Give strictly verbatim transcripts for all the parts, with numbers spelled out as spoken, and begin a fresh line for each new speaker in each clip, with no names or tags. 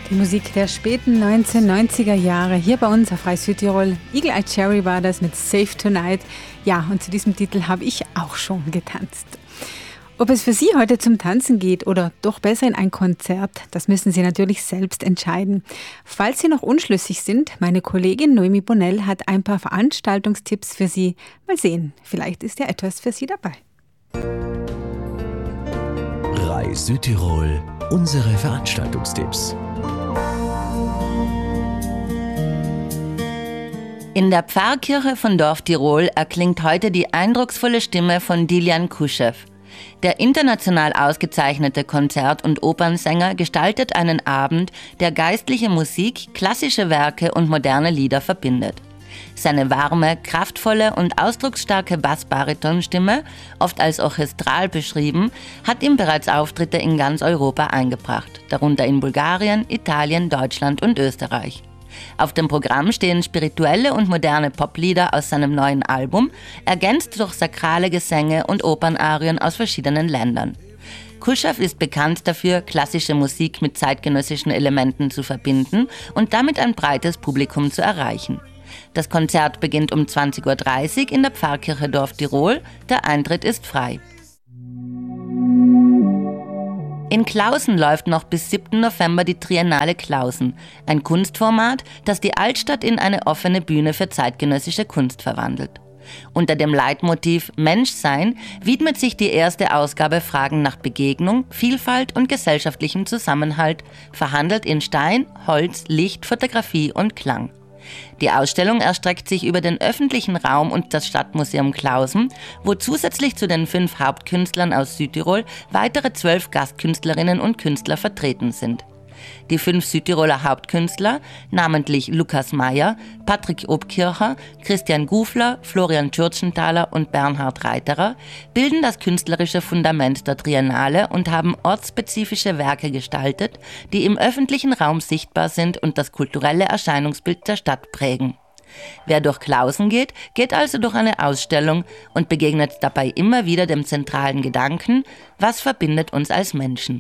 Die Musik der späten neunzehnhundertneunziger Jahre hier bei uns auf Radio Südtirol. Eagle Eye Cherry war das mit Safe Tonight. Ja, und zu diesem Titel habe ich auch schon getanzt. Ob es für Sie heute zum Tanzen geht oder doch besser in ein Konzert, das müssen Sie natürlich selbst entscheiden. Falls Sie noch unschlüssig sind, meine Kollegin Noemi Bonell hat ein paar Veranstaltungstipps für Sie. Mal sehen, vielleicht ist ja etwas für Sie dabei.
Radio Südtirol, unsere Veranstaltungstipps.
In der Pfarrkirche von Dorf Tirol erklingt heute die eindrucksvolle Stimme von Dilian Kuschew. Der international ausgezeichnete Konzert- und Opernsänger gestaltet einen Abend, der geistliche Musik, klassische Werke und moderne Lieder verbindet. Seine warme, kraftvolle und ausdrucksstarke Bass-Bariton-Stimme, oft als orchestral beschrieben, hat ihm bereits Auftritte in ganz Europa eingebracht, darunter in Bulgarien, Italien, Deutschland und Österreich. Auf dem Programm stehen spirituelle und moderne Poplieder aus seinem neuen Album, ergänzt durch sakrale Gesänge und Opernarien aus verschiedenen Ländern. Kuschew ist bekannt dafür, klassische Musik mit zeitgenössischen Elementen zu verbinden und damit ein breites Publikum zu erreichen. Das Konzert beginnt um zwanzig Uhr dreißig in der Pfarrkirche Dorf Tirol. Der Eintritt ist frei. In Klausen läuft noch bis siebten November die Triennale Klausen, ein Kunstformat, das die Altstadt in eine offene Bühne für zeitgenössische Kunst verwandelt. Unter dem Leitmotiv Menschsein widmet sich die erste Ausgabe Fragen nach Begegnung, Vielfalt und gesellschaftlichem Zusammenhalt, verhandelt in Stein, Holz, Licht, Fotografie und Klang. Die Ausstellung erstreckt sich über den öffentlichen Raum und das Stadtmuseum Klausen, wo zusätzlich zu den fünf Hauptkünstlern aus Südtirol weitere zwölf Gastkünstlerinnen und Künstler vertreten sind. Die fünf Südtiroler Hauptkünstler, namentlich Lukas Meyer, Patrick Obkircher, Christian Gufler, Florian Tschurtschenthaler und Bernhard Reiterer, bilden das künstlerische Fundament der Triennale und haben ortsspezifische Werke gestaltet, die im öffentlichen Raum sichtbar sind und das kulturelle Erscheinungsbild der Stadt prägen. Wer durch Klausen geht, geht also durch eine Ausstellung und begegnet dabei immer wieder dem zentralen Gedanken: Was verbindet uns als Menschen?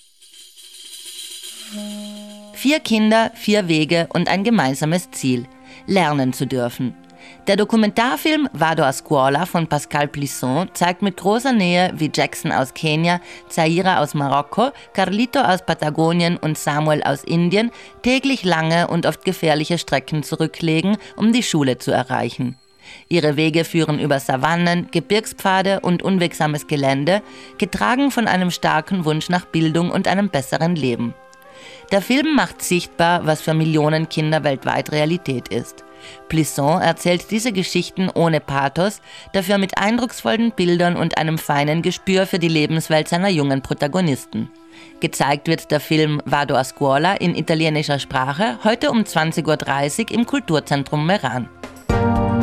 Vier Kinder, vier Wege und ein gemeinsames Ziel: lernen zu dürfen. Der Dokumentarfilm Vado a Scuola von Pascal Plisson zeigt mit großer Nähe, wie Jackson aus Kenia, Zaira aus Marokko, Carlito aus Patagonien und Samuel aus Indien täglich lange und oft gefährliche Strecken zurücklegen, um die Schule zu erreichen. Ihre Wege führen über Savannen, Gebirgspfade und unwegsames Gelände, getragen von einem starken Wunsch nach Bildung und einem besseren Leben. Der Film macht sichtbar, was für Millionen Kinder weltweit Realität ist. Plisson erzählt diese Geschichten ohne Pathos, dafür mit eindrucksvollen Bildern und einem feinen Gespür für die Lebenswelt seiner jungen Protagonisten. Gezeigt wird der Film Vado a Scuola in italienischer Sprache heute um zwanzig Uhr dreißig im Kulturzentrum Meran.